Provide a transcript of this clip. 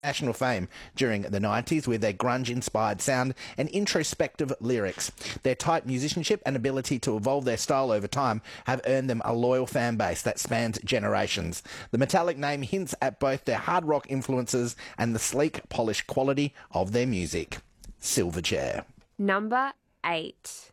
national fame during the 90s with their grunge-inspired sound and introspective lyrics. Their tight musicianship and ability to evolve their style over time have earned them a loyal fan base that spans generations. The Metallic name hints at both their hard rock influences and the sleek, polished quality of their music. Silverchair. Number 8.